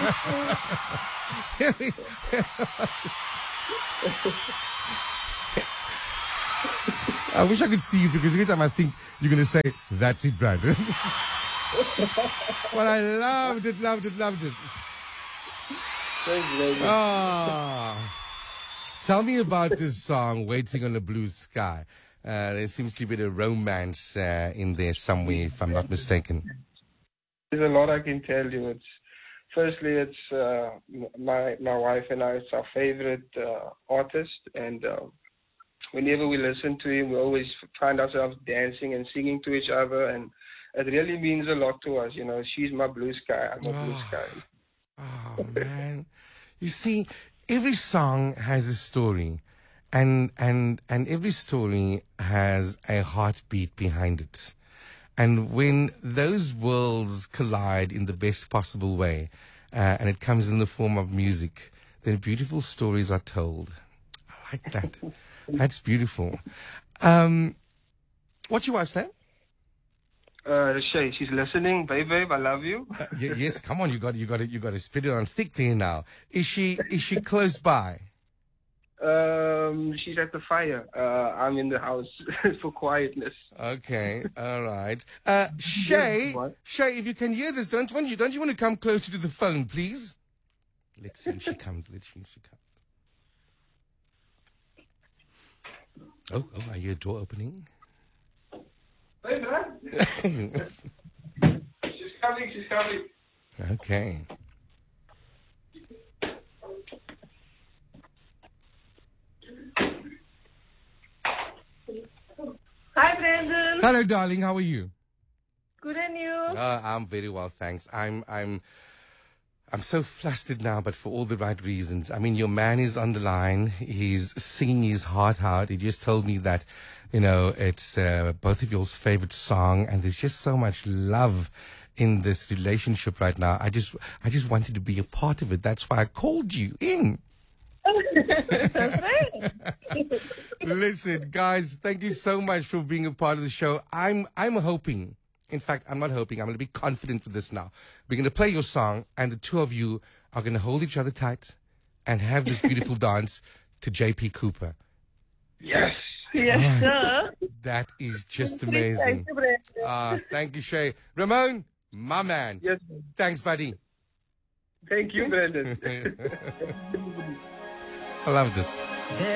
I wish I could see you because every time I think you're going to say, that's it, Brandon. But I loved it. Thanks, baby. Tell me about this song, Waiting on a Blue Sky. There seems to be a romance in there somewhere, if I'm not mistaken. There's a lot I can tell you. Firstly, my wife and I. It's our favorite artist, and whenever we listen to him, we always find ourselves dancing and singing to each other, and it really means a lot to us. You know, she's my blue sky. I'm a blue sky. Oh man, you see, every song has a story, and every story has a heartbeat behind it. And when those worlds collide in the best possible way, and it comes in the form of music, then beautiful stories are told. I like that. That's beautiful. What's your wife's name? Shay, she's listening. Babe, I love you. Yes, come on, you got to spit it on thick there now. Is she close by? She's at the fire. I'm in the house for quietness. Okay, all right. Shay, if you can hear this, don't you want to come closer to the phone, please? Let's see if she comes. Oh, I hear a door opening. Hey, man. She's coming. Okay. Hi, Brandon. Hello, darling. How are you? Good, and you? I'm very well, thanks. I'm so flustered now, but for all the right reasons. I mean, your man is on the line. He's singing his heart out. He just told me that, it's both of yours favorite song, and there's just so much love in this relationship right now. I just wanted to be a part of it. That's why I called you in. That's right. Listen, guys, thank you so much for being a part of the show. I'm hoping. In fact, I'm not hoping. I'm going to be confident with this now. We're going to play your song, and the two of you are going to hold each other tight and have this beautiful dance to J.P. Cooper. Yes. Yes, sir. That is just amazing. Thank you, Shay. Ramon, my man. Yes. Thanks, buddy. Thank you, Brandon. I love this.